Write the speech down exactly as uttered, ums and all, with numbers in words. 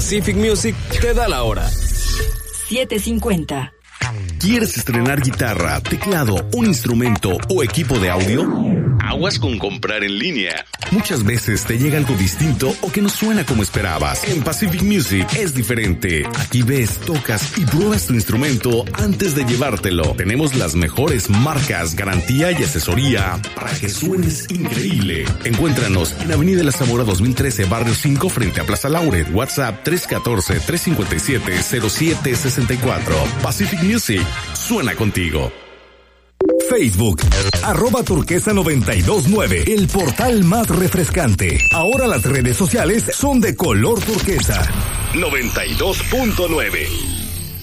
Pacific Music te da la hora. siete cincuenta. ¿Quieres estrenar guitarra, teclado, un instrumento o equipo de audio? Aguas con comprar en línea. Muchas veces te llega algo distinto o que no suena como esperabas. En Pacific Music es diferente. Aquí ves, tocas y pruebas tu instrumento antes de llevártelo. Tenemos las mejores marcas, garantía y asesoría para que suenes increíble. Encuéntranos en Avenida La Zamora dos mil trece, Barrio cinco, frente a Plaza Lauret. WhatsApp tres uno cuatro, tres cinco siete, cero siete seis cuatro. Pacific Music, suena contigo. Facebook, arroba turquesa noventa y dos nueve, el portal más refrescante. Ahora las redes sociales son de color turquesa. noventa y dos punto nueve.